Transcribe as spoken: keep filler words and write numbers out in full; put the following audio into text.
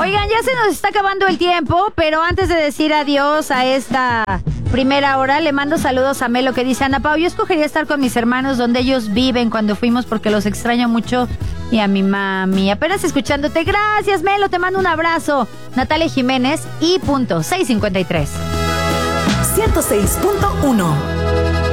Oigan, ya se nos está acabando el tiempo, pero antes de decir adiós a esta primera hora, le mando saludos a Melo, que dice: Ana Pau, yo escogería estar con mis hermanos donde ellos viven cuando fuimos porque los extraño mucho, y a mi mami. Apenas escuchándote. Gracias, Melo, te mando un abrazo. Natalia Jiménez y punto seiscientos cincuenta y tres. ciento seis punto uno.